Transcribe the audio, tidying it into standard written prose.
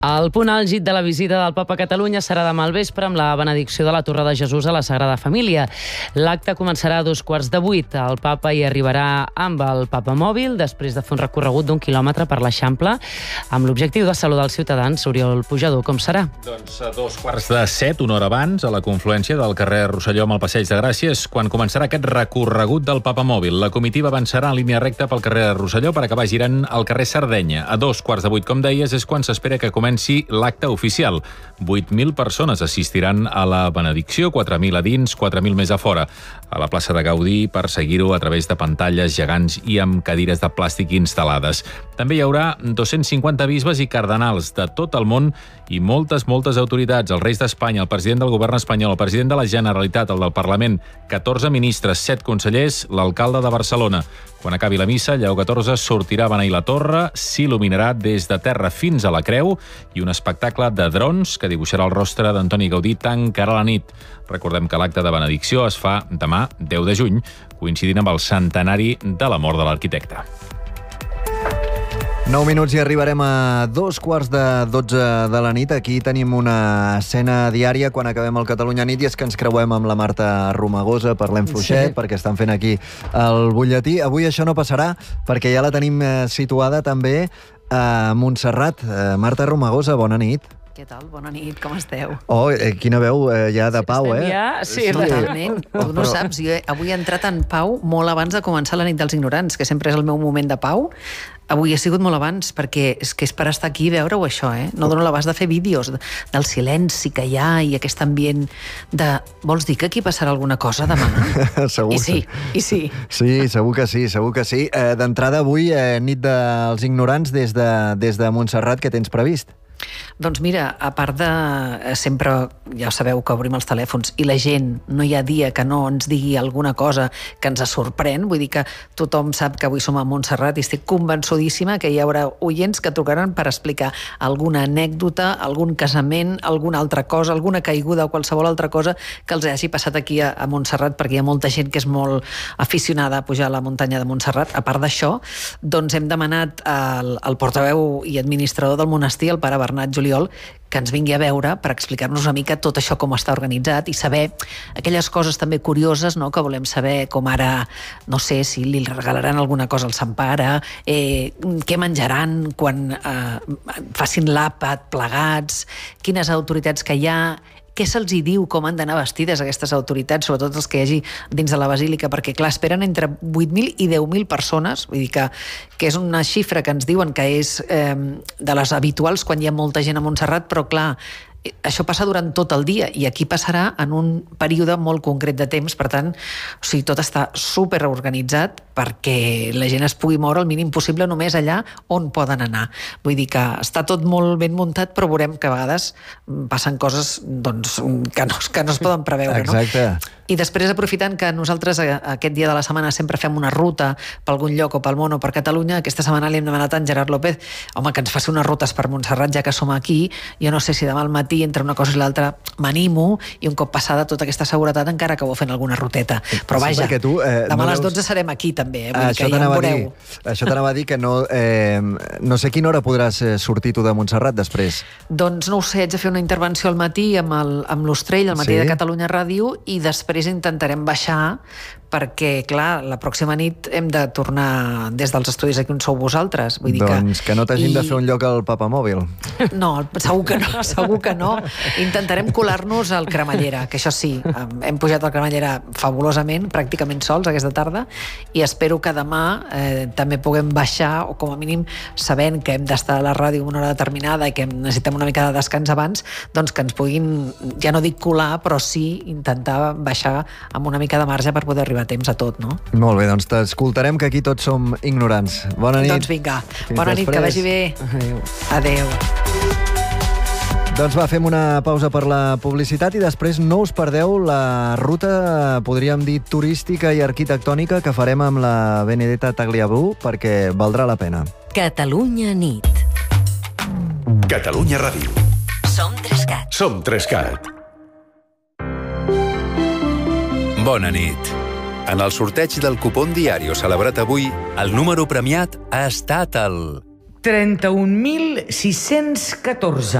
El punt àlgid de la visita del Papa a Catalunya serà demà al vespre amb la benedicció de la Torre de Jesús a la Sagrada Família. L'acte començarà a 7:15. El Papa hi arribarà amb el Papa Mòbil després de fer un recorregut d'1 quilòmetre per l'Eixample amb l'objectiu de saludar els ciutadans. Oriol Pujador, com serà? Doncs a 7:15, una hora abans, a la confluència del carrer Rosselló amb el Passeig de Gràcia, és quan començarà aquest recorregut del Papa Mòbil. La comitiva avançarà en línia recta pel carrer Rosselló per acabar girant al carrer Sardenya. A 7:15, com deies, és quan s'espera que comenci l'acte oficial. 8.000 persones assistiran a la benedicció, 4.000 a dins, 4.000 més a fora, a la plaça de Gaudí, per seguir-ho a través de pantalles gegants i amb cadires de plàstic instal·lades. També hi haurà 250 bisbes i cardenals de tot el món i moltes autoritats, els reis d'Espanya, el president del govern espanyol, el president de la Generalitat, el del Parlament, 14 ministres, 7 consellers, l'alcalde de Barcelona. Quan acabi la missa, Lleó XIV sortirà a beneir la torre, s'il·luminarà des de terra fins a la creu i un espectacle de drons que dibuixarà el rostre d'Antoni Gaudí tancarà la nit. Recordem que l'acte de benedicció es fa demà, 10 de juny, coincidint amb el centenari de la mort de l'arquitecte. 9 minuts i arribarem a 2:15 de la nit. Aquí tenim una escena diària quan acabem el Catalunya Nit i és que ens creuem amb la Marta Romagosa, parlem fluixet, perquè estan fent aquí el butlletí. Avui això no passarà perquè ja la tenim situada també a Montserrat. Marta Romagosa, bona nit. Què tal? Bona nit, com esteu? Oh, quina veu ja de pau, Sí, totalment. Tu no saps, jo avui he entrat en pau molt abans de començar la nit dels ignorants, que sempre és el meu moment de pau. Avui ha sigut molt abans, perquè és que és per estar aquí i veure-ho, això, No dono l'abast de fer vídeos del silenci que hi ha i aquest ambient de... Vols dir que aquí passarà alguna cosa demà? Segur. I sí. Sí, segur que sí. D'entrada, avui, nit dels ignorants des de Montserrat, què tens previst? Doncs mira, a part de... Sempre, ja sabeu que obrim els telèfons i la gent, no hi ha dia que no ens digui alguna cosa que ens sorprèn. Vull dir que tothom sap que avui som a Montserrat i estic convençudíssima que hi haurà oients que trucaran per explicar alguna anècdota, algun casament, alguna altra cosa, alguna caiguda o qualsevol altra cosa que els hagi passat aquí a Montserrat, perquè hi ha molta gent que és molt aficionada a pujar a la muntanya de Montserrat. A part d'això, doncs hem demanat al portaveu i administrador del monestir, el pare Bernat Juliol, que ens vingui a veure per explicar-nos una mica tot això com està organitzat i saber aquelles coses també curioses, que volem saber, com ara, no sé, si li regalaran alguna cosa al Sant Pare, què menjaran quan facin l'àpat plegats, quines autoritats que hi ha, què se'ls hi diu, com han d'anar vestides aquestes autoritats, sobretot els que hi hagi dins de la basílica, perquè clar, esperen entre 8.000 i 10.000 persones, vull dir que és una xifra que ens diuen que és de les habituals quan hi ha molta gent a Montserrat, però clar, això passa durant tot el dia i aquí passarà en un període molt concret de temps, per tant, tot està superorganitzat perquè la gent es pugui moure el mínim possible només allà on poden anar. Vull dir que està tot molt ben muntat, però veurem que a vegades passen coses que no es poden preveure. Exacte. I després, aprofitant que nosaltres aquest dia de la setmana sempre fem una ruta per algun lloc o pel món o per Catalunya, aquesta setmana li hem demanat a en Gerard López que ens faci unes rutes per Montserrat, ja que som aquí. Jo no sé si demà al matí, entre una cosa i l'altra, m'animo i un cop passada tota aquesta seguretat encara acabo fent alguna ruteta. Però vaja, demà a les 12 serem aquí també, vull dir que ja em veureu. Això t'anava a dir que no sé a quina hora podràs sortir tu de Montserrat després. Doncs no ho sé, haig de fer una intervenció al matí amb l'Ostrell, al matí de Catalunya Ràdio, i després intentarem baixar perquè, clar, la pròxima nit hem de tornar des dels estudis aquí on sou vosaltres. Vull dir que no t'hagin de fer un lloc al Papa Mòbil. No, segur que no. Intentarem colar-nos al Cremallera, que això sí, hem pujat al Cremallera fabulosament, pràcticament sols aquesta tarda, i espero que demà també puguem baixar, o com a mínim sabent que hem d'estar a la ràdio en una hora determinada i que necessitem una mica de descans abans, doncs que ens puguin, ja no dic colar, però sí intentar baixar amb una mica de marge per poder arribar a temps a tot, no? Molt bé, doncs t'escoltarem, que aquí tots som ignorants. Bona nit. Doncs vinga, bona nit, que vagi bé. Adéu. Doncs va, fem una pausa per la publicitat i després no us perdeu la ruta, podríem dir, turística i arquitectònica que farem amb la Benedetta Tagliabue, perquè valdrà la pena. Catalunya nit. Catalunya Ràdio. Som 3CAT. Som 3CAT. Bona nit. En el sorteig del cupón Diario celebrat avui, el número premiat ha estat el 31.614.